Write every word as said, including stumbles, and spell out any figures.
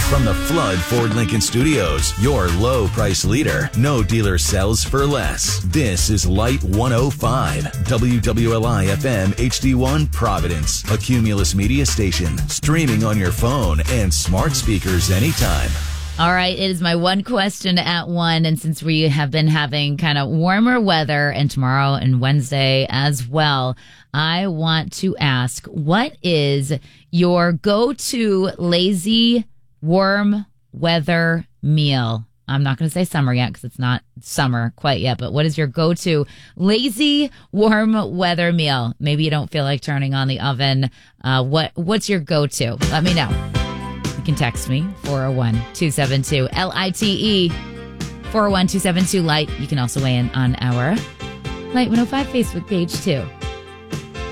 From the Flood Ford Lincoln Studios, your low price leader. No dealer sells for less. This is Light one oh five, W W L I F M H D one Providence, a Cumulus media station, streaming on your phone and smart speakers anytime. All right, it is my one question at one, and since we have been having kind of warmer weather, and tomorrow and Wednesday as well, I want to ask, what is your go-to lazy warm weather meal? I'm not going to say summer yet because it's not summer quite yet, but what is your go-to lazy warm weather meal? Maybe you don't feel like turning on the oven. Uh, what What's your go-to? Let me know. You can text me, four oh one, two seven two, L I T E, four oh one, two seven two, LIGHT. You can also weigh in on our Light one oh five Facebook page, too.